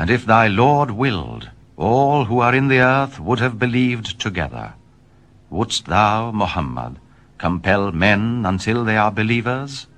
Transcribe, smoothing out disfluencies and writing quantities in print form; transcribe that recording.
And if thy Lord willed, all who are in the earth would have believed together. Wouldst thou, Muhammad, compel men until they are believers?